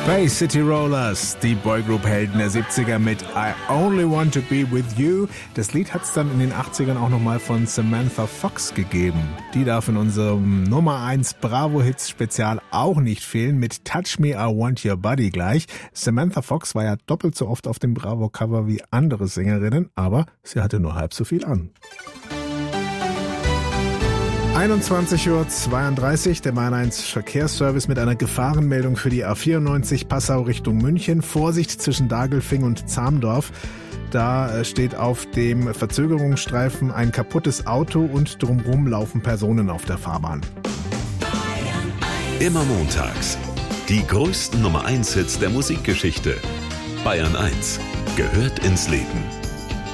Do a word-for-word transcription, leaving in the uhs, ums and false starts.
Bay City Rollers, die Boygroup-Helden der siebziger mit I Only Want to Be With You. Das Lied hat es dann in den achtzigern auch nochmal von Samantha Fox gegeben. Die darf in unserem Nummer eins Bravo-Hits-Spezial auch nicht fehlen, mit Touch Me, I Want Your Body gleich. Samantha Fox war ja doppelt so oft auf dem Bravo-Cover wie andere Sängerinnen, aber sie hatte nur halb so viel an. einundzwanzig Uhr zweiunddreißig, der Bayern eins Verkehrsservice mit einer Gefahrenmeldung für die A vierundneunzig Passau Richtung München. Vorsicht zwischen Dagelfing und Zamdorf. Da steht auf dem Verzögerungsstreifen ein kaputtes Auto und drumherum laufen Personen auf der Fahrbahn. Immer montags. Die größten Nummer eins Hits der Musikgeschichte. Bayern eins gehört ins Leben.